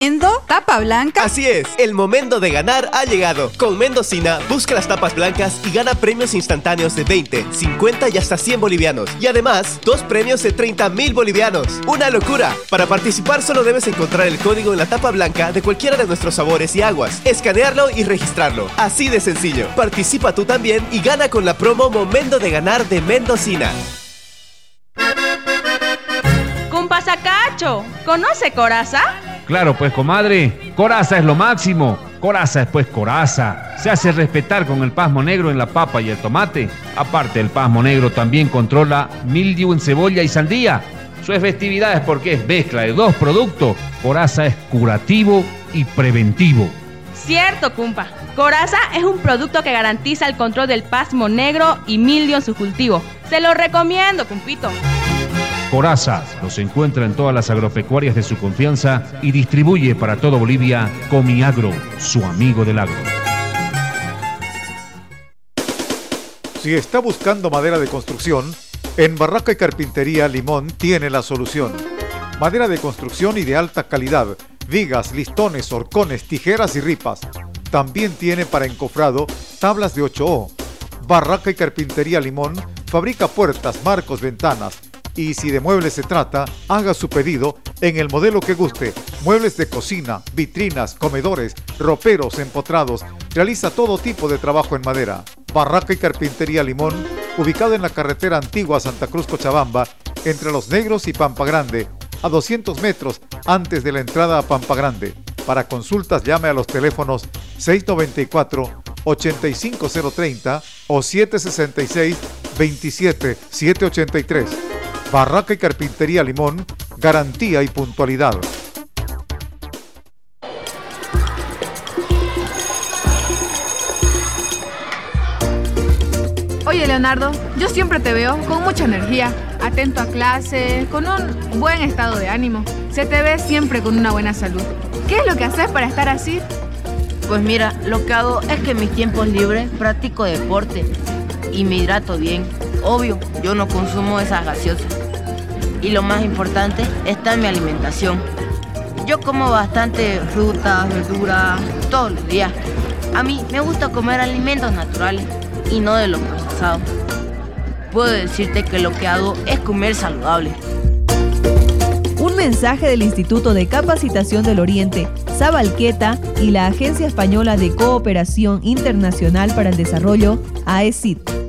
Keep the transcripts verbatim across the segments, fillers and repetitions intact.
¿Tapa blanca? Así es, el momento de ganar ha llegado. Con Mendocina, busca las tapas blancas y gana premios instantáneos de veinte, cincuenta y hasta cien bolivianos. Y además, dos premios de treinta mil bolivianos. ¡Una locura! Para participar solo debes encontrar el código en la tapa blanca de cualquiera de nuestros sabores y aguas, escanearlo y registrarlo. Así de sencillo. Participa tú también y gana con la promo Momento de Ganar de Mendocina. Cumpasacacho, ¿conoce Coraza? Claro, pues, comadre, Coraza es lo máximo. Coraza es pues Coraza. Se hace respetar con el pasmo negro en la papa y el tomate. Aparte, el pasmo negro también controla mildiu en cebolla y sandía. Su efectividad es porque es mezcla de dos productos. Coraza es curativo y preventivo. Cierto, cumpa. Coraza es un producto que garantiza el control del pasmo negro y mildio en su cultivo. Se lo recomiendo, cumpito. Coraza los encuentra en todas las agropecuarias de su confianza y distribuye para todo Bolivia Comiagro, su amigo del agro. Si está buscando madera de construcción, en Barraca y Carpintería Limón tiene la solución. Madera de construcción y de alta calidad, vigas, listones, horcones, tijeras y ripas. También tiene para encofrado tablas de ocho O. Barraca y Carpintería Limón fabrica puertas, marcos, ventanas. Y si de muebles se trata, haga su pedido en el modelo que guste. Muebles de cocina, vitrinas, comedores, roperos, empotrados. Realiza todo tipo de trabajo en madera. Barraca y Carpintería Limón, ubicado en la carretera antigua Santa Cruz Cochabamba, entre Los Negros y Pampa Grande, a doscientos metros antes de la entrada a Pampa Grande. Para consultas llame a los teléfonos seis noventa y cuatro, ochenta y cinco cero treinta o siete sesenta y seis, veintisiete, setecientos ochenta y tres. Barraca y Carpintería Limón, garantía y puntualidad. Oye, Leonardo, yo siempre te veo con mucha energía, atento a clase, con un buen estado de ánimo. Se te ve siempre con una buena salud. ¿Qué es lo que haces para estar así? Pues mira, lo que hago es que en mis tiempos libres practico deporte y me hidrato bien. Obvio, yo no consumo esas gaseosas. Y lo más importante está en mi alimentación. Yo como bastante frutas, verduras, todos los días. A mí me gusta comer alimentos naturales y no de los procesados. Puedo decirte que lo que hago es comer saludable. Un mensaje del Instituto de Capacitación del Oriente, Sabalqueta y la Agencia Española de Cooperación Internacional para el Desarrollo, A E C I D.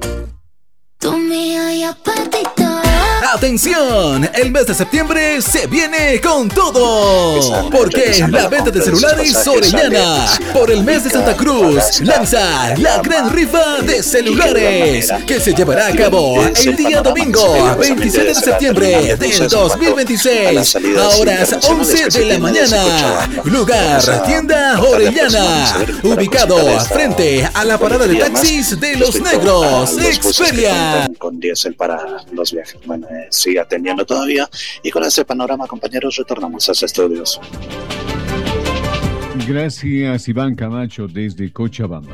¡Atención! El mes de septiembre se viene con todo. Porque la venta de celulares Orellana por el mes de Santa Cruz lanza la gran rifa de celulares que se llevará a cabo el día domingo veintisiete de septiembre del dos mil veintiséis a horas once de la mañana. Lugar, tienda Orellana, ubicado frente a la parada de taxis de Los Negros, Expedia. Con diésel para los viajes. Bueno, eh, sigue atendiendo todavía. Y con ese panorama, compañeros, retornamos a los estudios. Gracias, Iván Camacho, desde Cochabamba.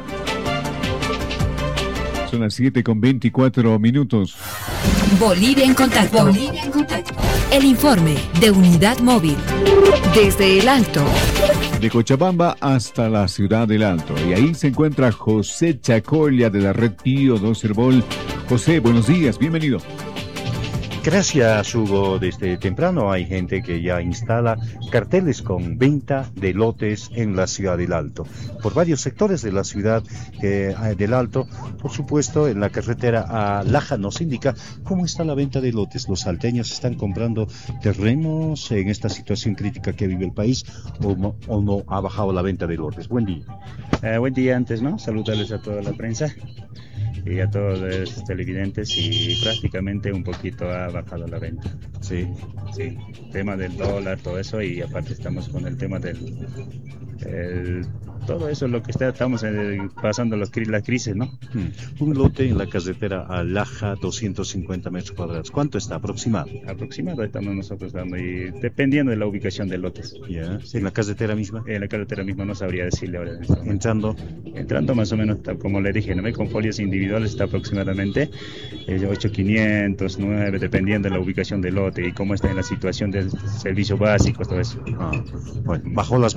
Son las siete con veinticuatro minutos. Bolivia en contacto. Bolivia en contacto. El informe de Unidad Móvil. Desde el Alto. De Cochabamba hasta la ciudad del Alto. Y ahí se encuentra José Chacolla de la red Pío dos Herbol. José, buenos días, bienvenido. Gracias, Hugo. Desde temprano hay gente que ya instala carteles con venta de lotes en la ciudad del Alto. Por varios sectores de la ciudad eh, del Alto, por supuesto, en la carretera a Laja nos indica cómo está la venta de lotes. Los salteños están comprando terrenos en esta situación crítica que vive el país, o no, o no ha bajado la venta de lotes. Buen día. Uh, buen día antes, ¿no? Saludarles a toda la prensa y a todos los televidentes, y prácticamente un poquito ha bajado la venta. Sí, sí, tema del dólar, todo eso, y aparte estamos con el tema del el, todo eso, lo que está, estamos en, pasando los, la crisis, ¿no? Hmm. Un lote en la carretera a Laja, doscientos cincuenta metros cuadrados. ¿Cuánto está aproximado? Aproximado estamos nosotros dando, y dependiendo de la ubicación de lotes. Ya. ¿En la carretera misma? En la carretera misma no sabría decirle ahora. Entrando. Entrando más o menos, como le dije, ¿no? Con folios individuales está aproximadamente eh, ocho mil quinientos, nueve, dependiendo de la ubicación del lote. transporte y cómo está en la situación del servicio básico, todo eso. Ah, bueno, bajó las